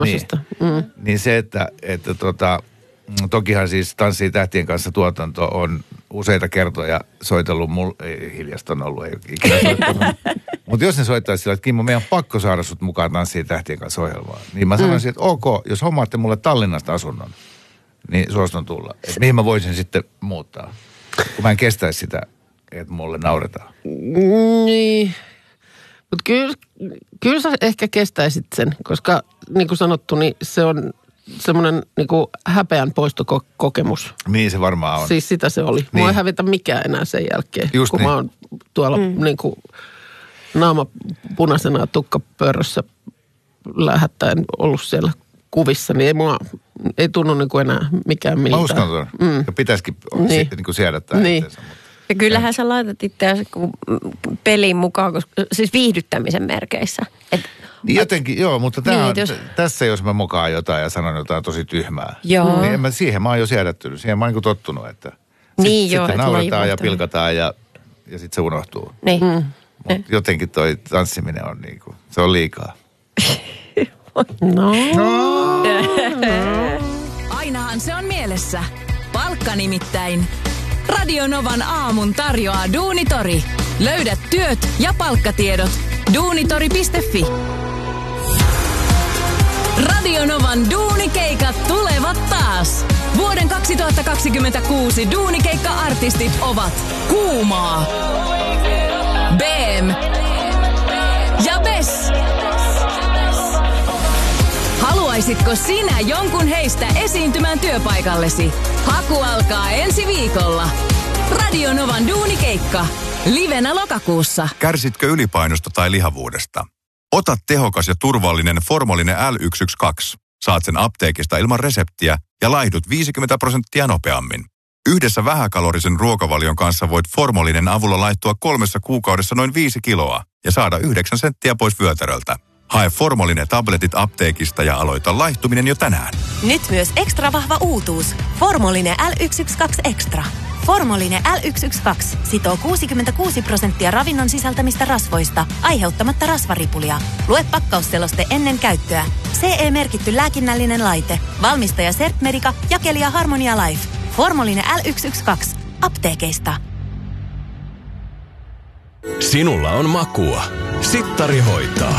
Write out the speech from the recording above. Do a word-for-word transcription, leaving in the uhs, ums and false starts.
Niin, mm. niin se, että, että tota, tokihan siis Tanssii tähtien kanssa tuotanto on useita kertoja soitellut, mulle, ei, hiljasta on ollut, ei ikinä soittanut. Mutta jos ne soittaisi sillä, että Kimmo, meidän on pakko saada sut mukaan Tanssii tähtien kanssa ohjelmaan. Niin mä sanoisin, mm. että ok, jos hommaatte mulle Tallinnasta asunnon, niin suostun tulla. Et mihin mä voisin sitten muuttaa, kun mä en kestäisi sitä, että mulle nauretaan. Niin, mutta kyllä, kyllä sä ehkä kestäisit sen, koska niin kuin sanottu, niin se on semmoinen niin kuin häpeän poistokokemus. Niin se varmaan on. Siis sitä se oli. Mua niin. Ei hävetä mikään enää sen jälkeen, Just kun niin. mä oon tuolla mm. niin kuin naama punaisena ja tukkapörrössä lähettäen ollut siellä kuvissa, niin ei mua, ei tunnu niin kuin enää mikään miltään. Mä uskon tuon. Mm. Ja pitäisikin niin. niin kuin siedättää niin. itseensä. Ja kyllähän sä laitat itseäsi pelin mukaan, koska, siis viihdyttämisen merkeissä. Et, niin jotenkin, joo, mutta tää niin, on, jos... tässä jos mä mokaan jotain ja sanon jotain tosi tyhmää, joo. niin en mä, siihen mä oon jo siedättynyt. Siihen mä oon niin kuin tottunut, että sit, niin joo, sitten nauretaan ja pilkataan ja, ja sitten se unohtuu. Niin. Mm. Mutta jotenkin toi tanssiminen on niin kuin, se on liikaa. No. no. Ainahan se on mielessä. Palkka nimittäin. Radio Novan aamun tarjoaa Duunitori. Löydät työt ja palkkatiedot duunitori piste fi. Radio Novan duunikeikat tulevat taas. Vuoden kaksituhattakaksikymmentäkuusi duunikeikka-artistit ovat Kuumaa, B M ja Bess. Haluaisitko sinä jonkun heistä esiintymään työpaikallesi? Haku alkaa ensi viikolla. Radio Novan duunikeikka. Livenä lokakuussa. Kärsitkö ylipainosta tai lihavuudesta? Ota tehokas ja turvallinen Formolinen L yksi yksi kaksi. Saat sen apteekista ilman reseptiä ja laihdut viisikymmentä prosenttia nopeammin. Yhdessä vähäkalorisen ruokavalion kanssa voit Formolinen avulla laihtua kolmessa kuukaudessa noin viisi kiloa ja saada yhdeksän senttiä pois vyötäröltä. Hae Formolinen tabletit apteekista ja aloita laihtuminen jo tänään. Nyt myös ekstra vahva uutuus. Formolinen L yksi yksi kaksi Extra. Formolinen L yksi yksi kaksi sitoo kuusikymmentäkuusi prosenttia ravinnon sisältämistä rasvoista, aiheuttamatta rasvaripulia. Lue pakkausseloste ennen käyttöä. C E-merkitty lääkinnällinen laite. Valmistaja Sertmedica, jakelija Harmonia Life. Formolinen L yksi yksi kaksi. Apteekeista. Sinulla on makua. Sittari hoitaa.